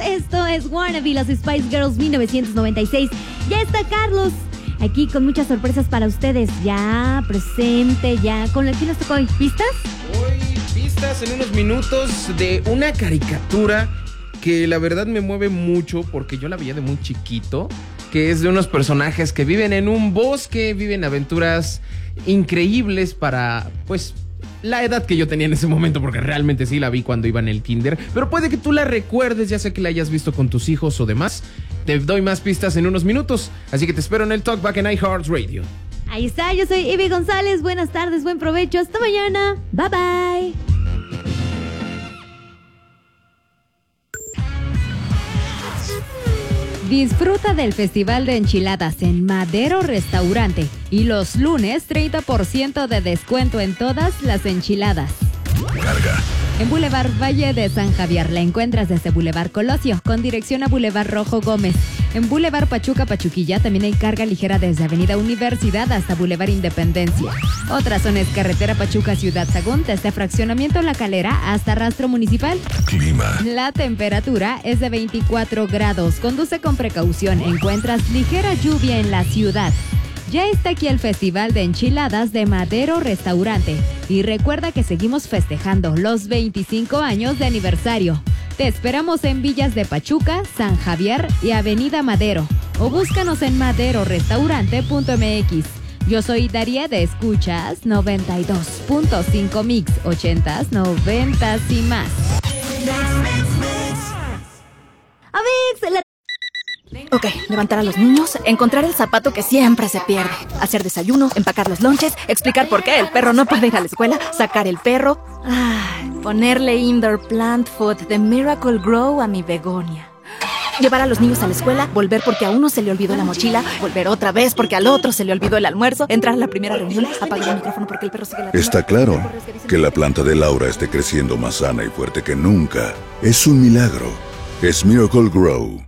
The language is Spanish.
Esto es Wannabe, las Spice Girls 1996. Ya está Carlos aquí con muchas sorpresas para ustedes. Ya presente, ya. ¿Con quién nos tocó hoy? ¿Pistas? Hoy pistas en unos minutos de una caricatura que la verdad me mueve mucho porque yo la veía de muy chiquito, que es de unos personajes que viven en un bosque, viven aventuras increíbles para, pues, la edad que yo tenía en ese momento, porque realmente sí la vi cuando iba en el kinder, pero puede que tú la recuerdes, ya sea que la hayas visto con tus hijos o demás. Te doy más pistas en unos minutos, así que te espero en el Talkback en iHeartRadio. Ahí está, yo soy Ivy González. Buenas tardes, buen provecho, hasta mañana. Bye bye. Disfruta del Festival de Enchiladas en Madero Restaurante y los lunes 30% de descuento en todas las enchiladas. Carga. En Boulevard Valle de San Javier la encuentras desde Boulevard Colosio con dirección a Boulevard Rojo Gómez. En Boulevard Pachuca Pachuquilla también hay carga ligera desde Avenida Universidad hasta Boulevard Independencia. Otra zona es carretera Pachuca Ciudad Sagún desde Fraccionamiento La Calera hasta Rastro Municipal. Clima. La temperatura es de 24 grados. Conduce con precaución. Encuentras ligera lluvia en la ciudad. Ya está aquí el Festival de Enchiladas de Madero Restaurante. Y recuerda que seguimos festejando los 25 años de aniversario. Te esperamos en Villas de Pachuca, San Javier y Avenida Madero. O búscanos en maderorestaurante.mx. Yo soy Daría de Escuchas 92.5 Mix, 80s, 90s y más. Amix, Ok, levantar a los niños, encontrar el zapato que siempre se pierde, hacer desayuno, empacar los lonches, explicar por qué el perro no puede ir a la escuela, sacar el perro, ponerle indoor plant food de Miracle Grow a mi begonia. Llevar a los niños a la escuela, volver porque a uno se le olvidó la mochila, volver otra vez porque al otro se le olvidó el almuerzo, entrar a la primera reunión, apagar el micrófono porque el perro sigue la... Está claro que la planta de Laura esté creciendo más sana y fuerte que nunca. Es un milagro. Es Miracle Grow.